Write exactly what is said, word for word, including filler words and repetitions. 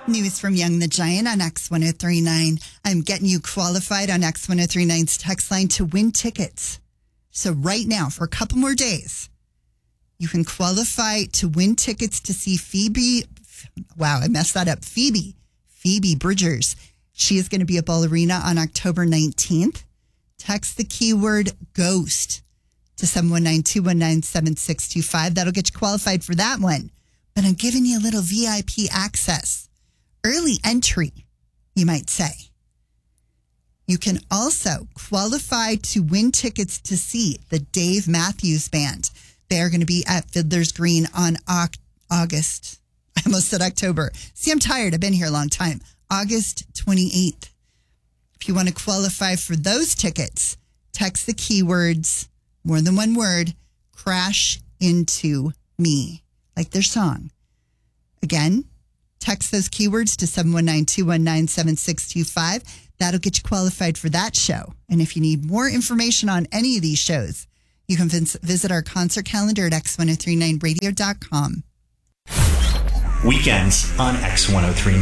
News from Young the Giant on X ten thirty-nine. I'm getting you qualified on X ten thirty-nine's text line to win tickets. So right now, for a couple more days, you can qualify to win tickets to see Phoebe. Wow, I messed that up. Phoebe. Phoebe Bridgers. She is going to be at Ball Arena on October nineteenth. Text the keyword GHOST to seven one nine, two one nine, seven six two five. That'll get you qualified for that one. But I'm giving you a little V I P access. Early entry, you might say. You can also qualify to win tickets to see the Dave Matthews Band. They are going to be at Fiddler's Green on August. I almost said October. See, I'm tired. I've been here a long time. August twenty-eighth. If you want to qualify for those tickets, text the keywords, more than one word, Crash Into Me, like their song. Again, text those keywords to seven one nine, two one nine, seven six two five. That'll get you qualified for that show. And if you need more information on any of these shows, you can visit our concert calendar at x ten thirty-nine radio dot com. Weekends on X ten thirty-nine.